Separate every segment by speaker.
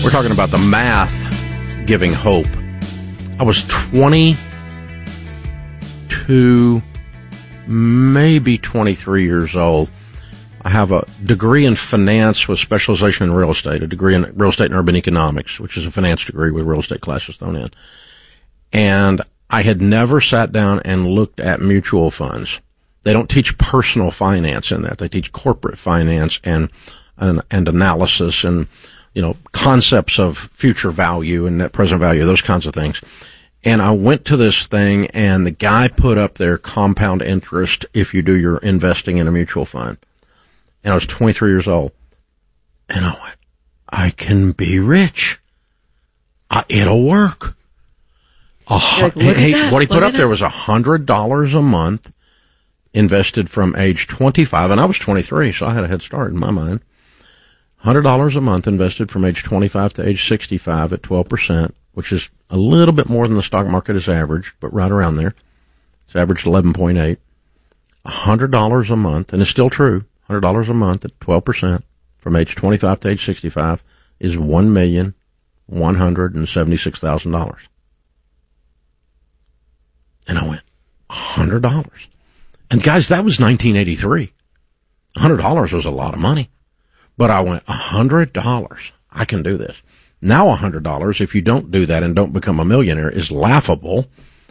Speaker 1: We're talking about the math giving hope. I was 22, maybe 23 years old. I have a degree in finance with specialization in real estate, a degree in real estate and urban economics, which is a finance degree with real estate classes thrown in. And I had never sat down and looked at mutual funds. They don't teach personal finance in that. They teach corporate finance and analysis and, concepts of future value and net present value, those kinds of things. And I went to this thing, and the guy put up there compound interest if you do your investing in a mutual fund. And I was 23 years old. And I went, I can be rich. It'll work. What he put up there was $100 a month invested from age 25, and I was 23, so I had a head start in my mind. $100 a month invested from age 25 to age 65 at 12%, which is a little bit more than the stock market is average, but right around there. It's averaged 11.8. $100 a month, and it's still true. $100 a month at 12% from age 25 to age 65 is $1,176,000. And I went, $100. And guys, that was 1983. $100 was a lot of money. But I went, $100. I can do this. Now $100, if you don't do that and don't become a millionaire, is laughable.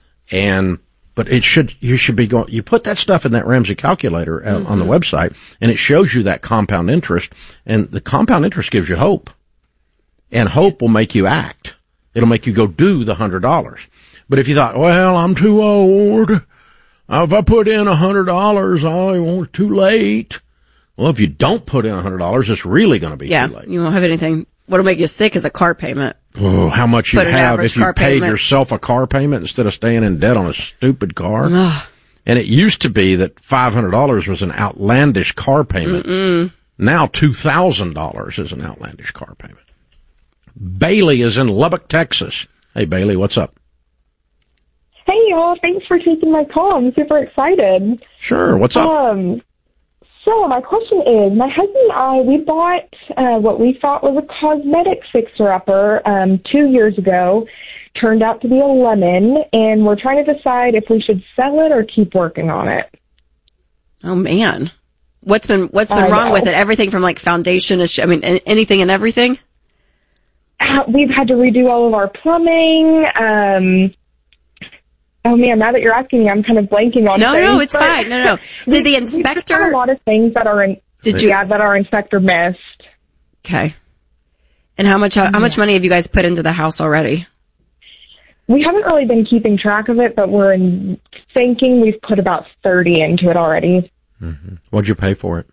Speaker 1: But you should be going, you put that stuff in that Ramsey calculator on the website, and it shows you that compound interest. And the compound interest gives you hope. And hope will make you act. It'll make you go do the $100. But if you thought, well, I'm too old. If I put in $100, it's too late. Well, if you don't put in $100, it's really going to be too late.
Speaker 2: You won't have anything. What'll make you sick is a car payment.
Speaker 1: Oh, how much you'd have if you paid yourself a car payment instead of staying in debt on a stupid car. And it used to be that $500 was an outlandish car payment. Now $2,000 is an outlandish car payment. Bailey is in Lubbock, Texas. Hey, Bailey, what's up?
Speaker 3: Hey, y'all. Thanks for taking my call. I'm super excited.
Speaker 1: Sure. What's up?
Speaker 3: So my question is, my husband and I, we bought what we thought was a cosmetic fixer-upper 2 years ago. Turned out to be a lemon, and we're trying to decide if we should sell it or keep working on it.
Speaker 2: Oh, man. What's been wrong with it? Everything from, foundation, anything and everything?
Speaker 3: We've had to redo all of our plumbing. Oh, man, now that you're asking me, I'm kind of blanking on things.
Speaker 2: No, it's fine. No. Did the inspector...
Speaker 3: We've a lot of things that are that our inspector missed.
Speaker 2: Okay. And how much money have you guys put into the house already?
Speaker 3: We haven't really been keeping track of it, but we're thinking we've put about 30 into it already.
Speaker 1: Mm-hmm. What'd you pay for it?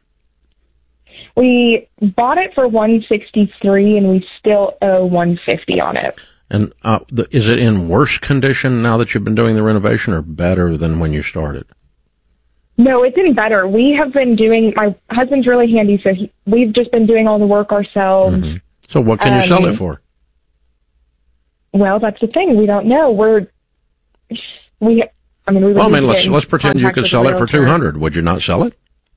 Speaker 3: We bought it for $163, and we still owe $150 on it.
Speaker 1: And is it in worse condition now that you've been doing the renovation, or better than when you started?
Speaker 3: No, it's in better. We have been doing, my husband's really handy, so we've just been doing all the work ourselves.
Speaker 1: Mm-hmm. So what can you sell it for?
Speaker 3: Well, that's the thing. We don't know.
Speaker 1: Let's pretend you could sell it for $200. Would you not sell it?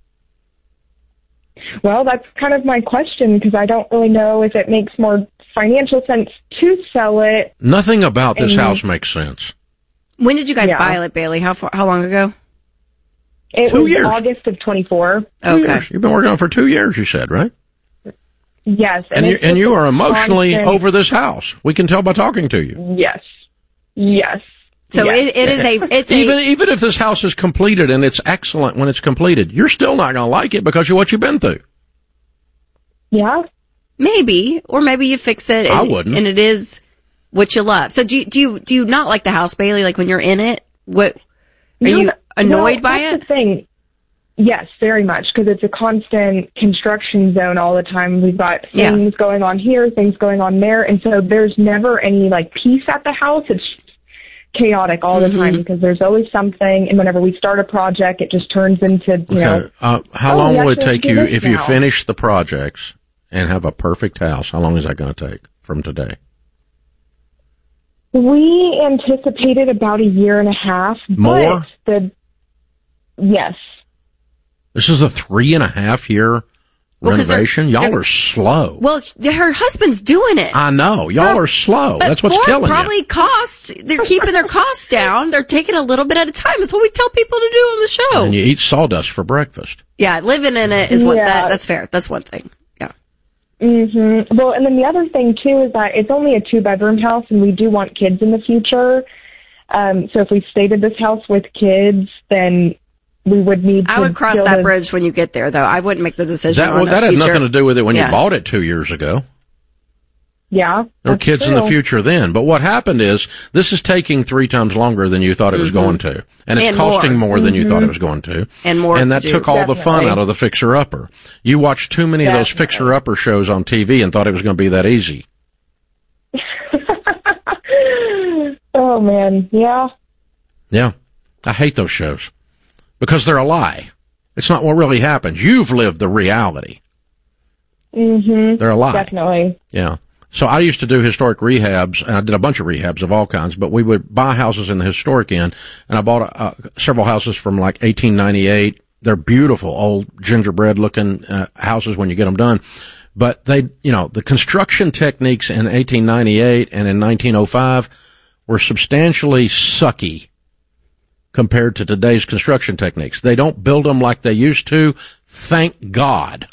Speaker 3: Well, that's kind of my question, because I don't really know if it makes more financial sense to sell it.
Speaker 1: Nothing about this house makes sense.
Speaker 2: When did you guys buy it, Bailey? How long ago?
Speaker 3: It
Speaker 1: 2
Speaker 3: was
Speaker 1: years.
Speaker 3: August of 24.
Speaker 2: Okay.
Speaker 1: You've been working on it for 2 years, you said, right?
Speaker 3: Yes.
Speaker 1: And you are emotionally over this house. We can tell by talking to you.
Speaker 3: Yes.
Speaker 2: So
Speaker 3: yes.
Speaker 1: Even if this house is completed and it's excellent when it's completed, you're still not going to like it because of what you've been through.
Speaker 3: Yeah.
Speaker 2: Maybe, or maybe you fix it.
Speaker 1: I wouldn't.
Speaker 2: And it is what you love. So do you not like the house, Bailey? Like when you're in it, are you annoyed by it?
Speaker 3: That's the thing. Yes, very much, because it's a constant construction zone all the time. We've got things going on here, things going on there, and so there's never any peace at the house. It's chaotic all the time because there's always something, and whenever we start a project, it just turns into
Speaker 1: how long will it take you if you finish the projects and have a perfect house? How long is that going to take from today?
Speaker 3: We anticipated about 1.5 years.
Speaker 1: More?
Speaker 3: Yes.
Speaker 1: This is a 3.5 year renovation. Y'all are slow.
Speaker 2: Well, her husband's doing it.
Speaker 1: I know. Y'all are slow. That's what's killing
Speaker 2: you. They're keeping their costs down. They're taking a little bit at a time. That's what we tell people to do on the show.
Speaker 1: And you eat sawdust for breakfast.
Speaker 2: Yeah, living in it is that's fair. That's one thing. Yeah.
Speaker 3: Mm-hmm. Well, and then the other thing too is that it's only a 2-bedroom house, and we do want kids in the future. So if we stayed at this house with kids, then we would need to...
Speaker 2: I would cross that bridge when you get there, though. I wouldn't make the decision
Speaker 1: that had nothing to do with it when you bought it 2 years ago.
Speaker 3: Yeah.
Speaker 1: There were kids in the future then. But what happened is, this is taking 3 times longer than you thought it was going to. And it's costing more than you thought it was going to.
Speaker 2: And
Speaker 1: that took all the fun out of the fixer-upper. You watched too many of those fixer-upper shows on TV and thought it was going to be that easy.
Speaker 3: Oh, man. Yeah.
Speaker 1: Yeah. I hate those shows. Because they're a lie. It's not what really happens. You've lived the reality.
Speaker 3: Mm-hmm.
Speaker 1: They're a lie.
Speaker 3: Definitely.
Speaker 1: Yeah. So I used to do historic rehabs, and I did a bunch of rehabs of all kinds, but we would buy houses in the historic end, and I bought several houses from like 1898. They're beautiful, old gingerbread-looking houses when you get them done. But the construction techniques in 1898 and in 1905 were substantially sucky compared to today's construction techniques. They don't build them like they used to. Thank God.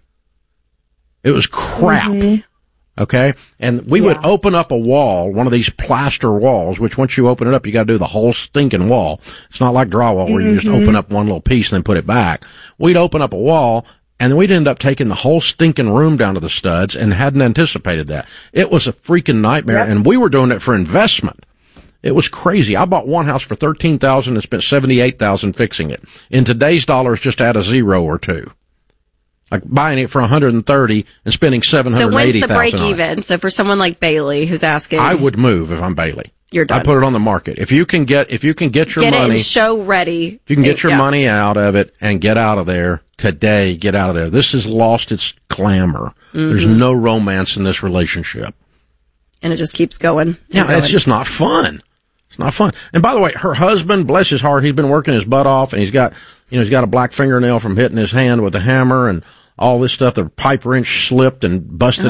Speaker 1: It was crap. Mm-hmm. Okay? And we would open up a wall, one of these plaster walls, which once you open it up, you gotta do the whole stinking wall. It's not like drywall where you just open up one little piece and then put it back. We'd open up a wall, and then we'd end up taking the whole stinking room down to the studs and hadn't anticipated that. It was a freaking nightmare, and we were doing it for investment. It was crazy. I bought one house for $13,000 and spent $78,000 fixing it. In today's dollars, just add a 0 or 2. Like buying it for $130 and spending $780,000.
Speaker 2: So when's the break even? So for someone like Bailey who's asking,
Speaker 1: I would move if I'm Bailey.
Speaker 2: You're done.
Speaker 1: I put it on the market. If you can get your money,
Speaker 2: it show ready.
Speaker 1: If you can get your money out of it and get out of there today, get out of there. This has lost its glamour. Mm-hmm. There's no romance in this relationship.
Speaker 2: And it just keeps going.
Speaker 1: It's just not fun. It's not fun. And by the way, her husband, bless his heart, he's been working his butt off, and he's got a black fingernail from hitting his hand with a hammer and all this stuff. The pipe wrench slipped and busted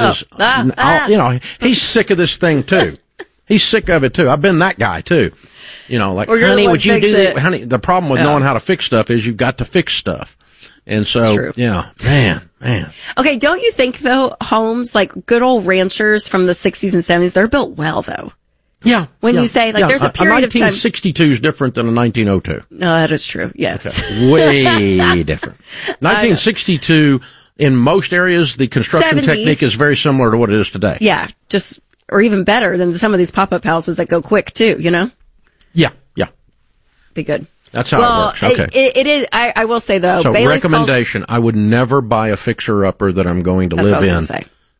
Speaker 1: he's sick of this thing too. He's sick of it too. I've been that guy too. Honey, would you do that? Honey, the problem with knowing how to fix stuff is you've got to fix stuff. And so, man.
Speaker 2: Okay, don't you think though, homes like good old ranchers from the 60s and 70s, they're built well though?
Speaker 1: Yeah.
Speaker 2: You say, there's a period of time.
Speaker 1: 1962 is different than a 1902.
Speaker 2: No, that is true. Yes.
Speaker 1: Okay. Way different. 1962, in most areas, the construction
Speaker 2: 70s.
Speaker 1: Technique is very similar to what it is today.
Speaker 2: Yeah. Or even better than some of these pop-up houses that go quick too,
Speaker 1: Yeah.
Speaker 2: Be good.
Speaker 1: That's how it works. Okay.
Speaker 2: It is, I will say though,
Speaker 1: so
Speaker 2: Bailey's
Speaker 1: recommendation, I would never buy a fixer-upper that I'm going to live in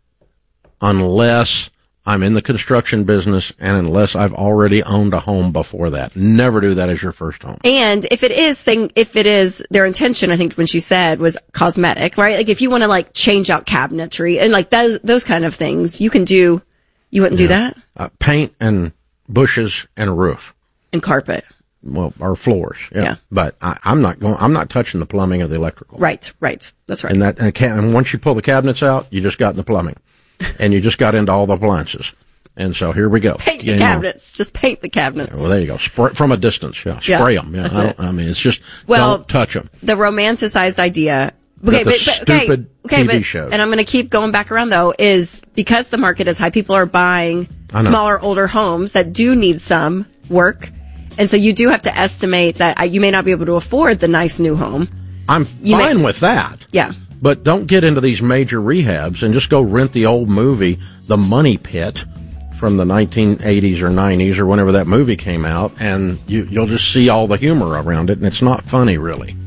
Speaker 1: unless I'm in the construction business and unless I've already owned a home before that. Never do that as your first home.
Speaker 2: And if it is their intention, I think when she said was cosmetic, right? Like if you want to change out cabinetry and those kind of things, you wouldn't do that?
Speaker 1: Paint and bushes and a roof.
Speaker 2: And carpet.
Speaker 1: Well, or floors. Yeah. But I'm not touching the plumbing or the electrical.
Speaker 2: Right. That's right.
Speaker 1: And once you pull the cabinets out, you just got in the plumbing. And you just got into all the appliances. And so here we go.
Speaker 2: Paint the cabinets. Just paint the cabinets.
Speaker 1: Well, there you go. Spray from a distance. Yeah. Spray them. Yeah. It's just, don't touch them.
Speaker 2: The romanticized idea.
Speaker 1: Okay, but stupid TV shows.
Speaker 2: And I'm going to keep going back around though, is because the market is high, people are buying smaller, older homes that do need some work. And so you do have to estimate that you may not be able to afford the nice new home.
Speaker 1: I'm fine with that.
Speaker 2: Yeah.
Speaker 1: But don't get into these major rehabs and just go rent the old movie, The Money Pit, from the 1980s or 90s or whenever that movie came out, and you'll just see all the humor around it, and it's not funny, really.